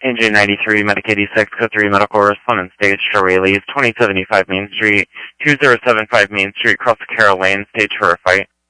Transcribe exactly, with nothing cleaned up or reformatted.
A J ninety-three, Medic eighty-six, code three, medical respondent stage for Rayleigh's twenty seventy-five Main Street, two zero seven five Main Street, cross Carroll Lane, stage for a fight.